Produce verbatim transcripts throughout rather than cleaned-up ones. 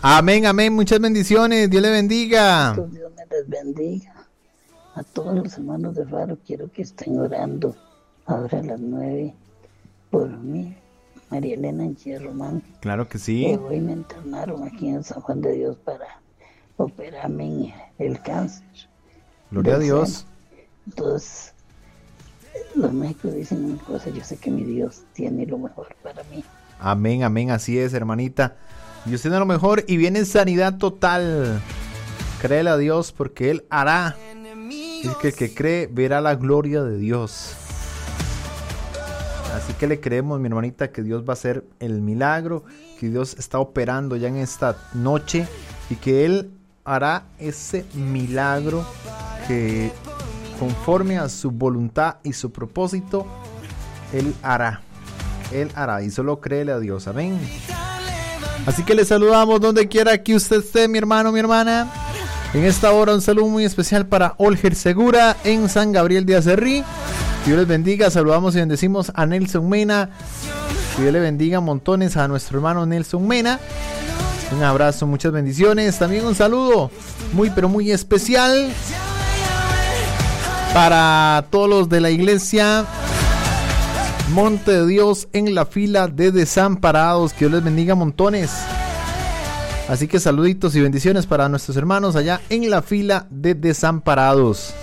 Amén, amén, muchas bendiciones, Dios le bendiga. Dios me les bendiga. A todos los hermanos de Faro quiero que estén orando ahora a las nueve por mí, María Elena Enchía Román. Claro que sí. Que hoy me internaron aquí en San Juan de Dios para operarme el cáncer. Gloria a Dios. Seno. Entonces, los médicos dicen una cosa, yo sé que mi Dios tiene lo mejor para mí. Amén, amén, así es, hermanita. Dios tiene lo mejor y viene sanidad total. Créele a Dios porque Él hará. Es que el que cree verá la gloria de Dios. Así que le creemos, mi hermanita, que Dios va a hacer el milagro, que Dios está operando ya en esta noche y que Él hará ese milagro que conforme a su voluntad y su propósito, Él hará. Él hará y solo créele a Dios. Amén. Así que le saludamos donde quiera que usted esté, mi hermano, mi hermana. En esta hora un saludo muy especial para Olger Segura en San Gabriel de Acerrí. Dios les bendiga. Saludamos y bendecimos a Nelson Mena. Que Dios le bendiga montones a nuestro hermano Nelson Mena. Un abrazo, muchas bendiciones. También un saludo muy pero muy especial para todos los de la iglesia Monte de Dios en la fila de desamparados. Que Dios les bendiga montones. Así que saluditos y bendiciones para nuestros hermanos allá en la fila de desamparados.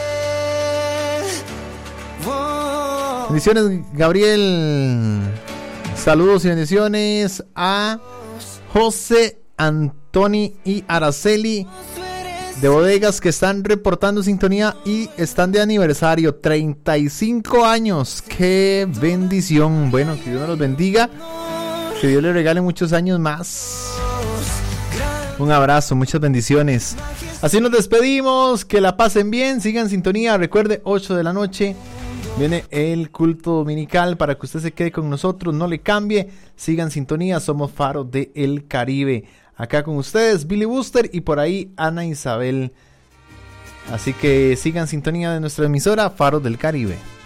Bendiciones, Gabriel. Saludos y bendiciones a José, Antoni y Araceli de Bodegas que están reportando sintonía y están de aniversario, treinta y cinco años. ¡Qué bendición! Bueno, que Dios nos los bendiga, que Dios les regale muchos años más. Un abrazo, muchas bendiciones. Así nos despedimos, que la pasen bien, sigan sintonía. Recuerde, ocho de la noche viene el culto dominical para que usted se quede con nosotros, no le cambie, sigan sintonía, somos Faro de El Caribe. Acá con ustedes, Billy Buster y por ahí Ana Isabel. Así que sigan sintonía de nuestra emisora Faro del Caribe.